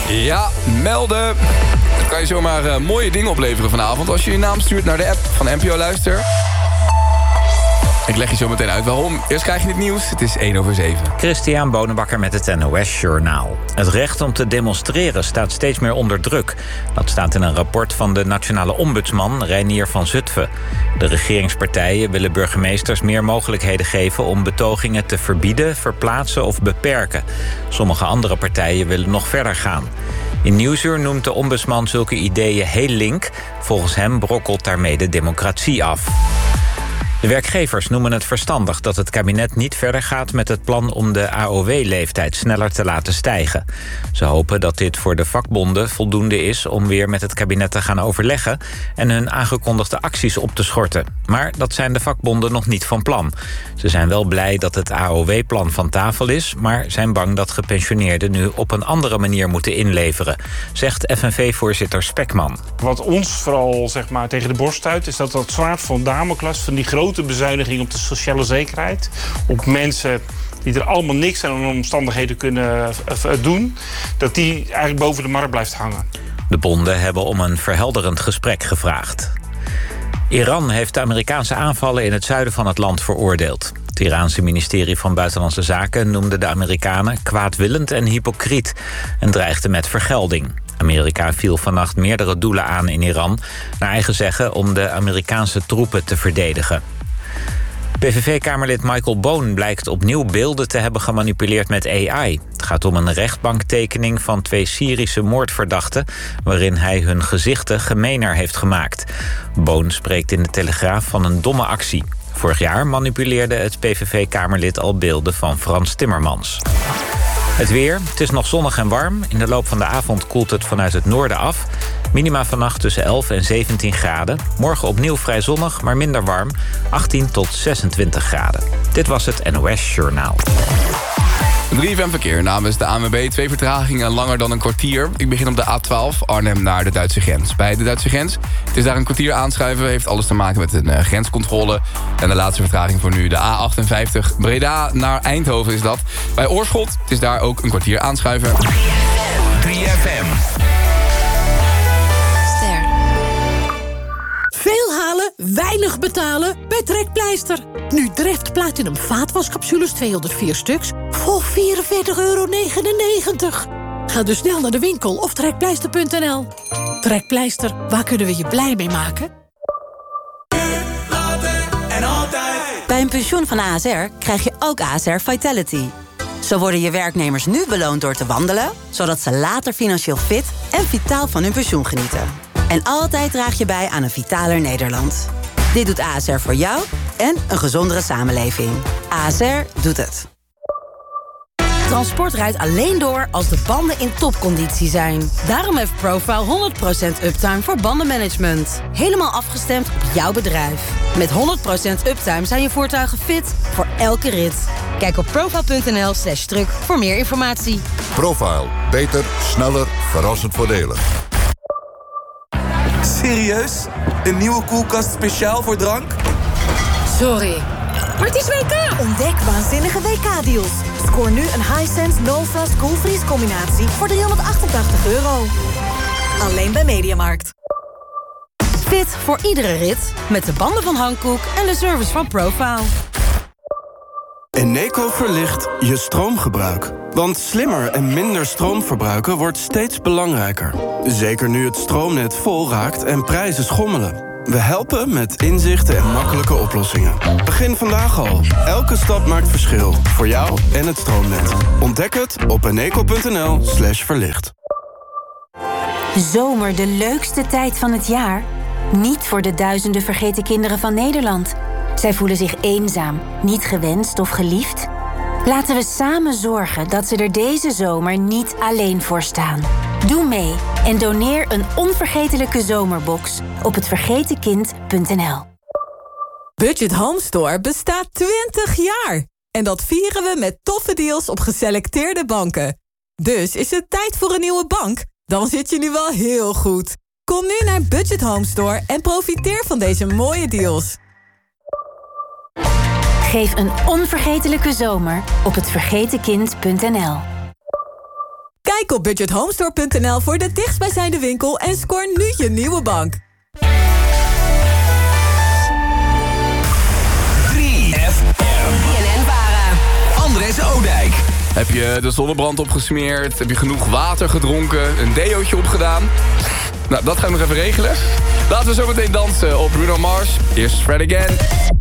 Ja, melden. Dat kan je zomaar mooie dingen opleveren vanavond als je je naam stuurt naar de app van NPO Luister. Ik leg je zo meteen uit waarom. Eerst krijg je het nieuws. Het is 7:01. Christian Bonenbakker met het NOS Journaal. Het recht om te demonstreren staat steeds meer onder druk. Dat staat in een rapport van de nationale ombudsman Reinier van Zutphen. De regeringspartijen willen burgemeesters meer mogelijkheden geven om betogingen te verbieden, verplaatsen of beperken. Sommige andere partijen willen nog verder gaan. In Nieuwsuur noemt de ombudsman zulke ideeën heel link. Volgens hem brokkelt daarmee de democratie af. De werkgevers noemen het verstandig dat het kabinet niet verder gaat met het plan om de AOW-leeftijd sneller te laten stijgen. Ze hopen dat dit voor de vakbonden voldoende is om weer met het kabinet te gaan overleggen en hun aangekondigde acties op te schorten. Maar dat zijn de vakbonden nog niet van plan. Ze zijn wel blij dat het AOW-plan van tafel is, maar zijn bang dat gepensioneerden nu op een andere manier moeten inleveren, zegt FNV-voorzitter Spekman. Wat ons vooral tegen de borst stuit is dat zwaard van Damocles van die grote bezuiniging op de sociale zekerheid, op mensen die er allemaal niks aan hun omstandigheden kunnen doen, dat die eigenlijk boven de markt blijft hangen. De bonden hebben om een verhelderend gesprek gevraagd. Iran heeft de Amerikaanse aanvallen in het zuiden van het land veroordeeld. Het Iraanse ministerie van Buitenlandse Zaken noemde de Amerikanen kwaadwillend en hypocriet en dreigde met vergelding. Amerika viel vannacht meerdere doelen aan in Iran, naar eigen zeggen om de Amerikaanse troepen te verdedigen. PVV-kamerlid Michael Boon blijkt opnieuw beelden te hebben gemanipuleerd met AI. Het gaat om een rechtbanktekening van 2 Syrische moordverdachten, waarin hij hun gezichten gemener heeft gemaakt. Boon spreekt in de Telegraaf van een domme actie. Vorig jaar manipuleerde het PVV-kamerlid al beelden van Frans Timmermans. Het weer, het is nog zonnig en warm. In de loop van de avond koelt het vanuit het noorden af. Minima vannacht tussen 11 en 17 graden. Morgen opnieuw vrij zonnig, maar minder warm. 18 tot 26 graden. Dit was het NOS Journaal. 3FM Verkeer namens de ANWB. 2 vertragingen langer dan een kwartier. Ik begin op de A12 Arnhem naar de Duitse grens. Bij de Duitse grens, het is daar een kwartier aanschuiven. Heeft alles te maken met een grenscontrole. En de laatste vertraging voor nu, de A58 Breda naar Eindhoven is dat. Bij Oorschot, het is daar ook een kwartier aanschuiven. 3FM. Veel halen, weinig betalen bij Trekpleister. Nu Dreft Platinum vaatwascapsules 204 stuks voor €44,99. Ga dus snel naar de winkel of trekpleister.nl. Trekpleister, waar kunnen we je blij mee maken? Bij een pensioen van ASR krijg je ook ASR Vitality. Zo worden je werknemers nu beloond door te wandelen, zodat ze later financieel fit en vitaal van hun pensioen genieten. En altijd draag je bij aan een vitaler Nederland. Dit doet ASR voor jou en een gezondere samenleving. ASR doet het. Transport rijdt alleen door als de banden in topconditie zijn. Daarom heeft Profile 100% uptime voor bandenmanagement. Helemaal afgestemd op jouw bedrijf. Met 100% uptime zijn je voertuigen fit voor elke rit. Kijk op profile.nl/truck voor meer informatie. Profile. Beter, sneller, verrassend voordelig. Serieus? Een nieuwe koelkast speciaal voor drank? Sorry, maar het is WK! Ontdek waanzinnige WK-deals. Scoor nu een Hisense No-Frost koelvries combinatie voor €388. Alleen bij Mediamarkt. Fit voor iedere rit met de banden van Hankook en de service van Profile. Eneco verlicht je stroomgebruik. Want slimmer en minder stroom verbruiken wordt steeds belangrijker. Zeker nu het stroomnet vol raakt en prijzen schommelen. We helpen met inzichten en makkelijke oplossingen. Begin vandaag al. Elke stap maakt verschil. Voor jou en het stroomnet. Ontdek het op eneco.nl/verlicht. Zomer, de leukste tijd van het jaar? Niet voor de duizenden vergeten kinderen van Nederland. Zij voelen zich eenzaam, niet gewenst of geliefd. Laten we samen zorgen dat ze er deze zomer niet alleen voor staan. Doe mee en doneer een onvergetelijke zomerbox op hetvergetenkind.nl. Budget Home Store bestaat 20 jaar. En dat vieren we met toffe deals op geselecteerde banken. Dus is het tijd voor een nieuwe bank? Dan zit je nu wel heel goed. Kom nu naar Budget Home Store en profiteer van deze mooie deals. Geef een onvergetelijke zomer op hetvergetenkind.nl. Kijk op budgethomestore.nl voor de dichtstbijzijnde winkel en scoor nu je nieuwe bank. 3FM. BNN-Vara. Andres Oudijk. Heb je de zonnebrand opgesmeerd? Heb je genoeg water gedronken? Een deootje opgedaan? Nou, dat gaan we nog even regelen. Laten we zo meteen dansen op Bruno Mars. Eerst Fred Again.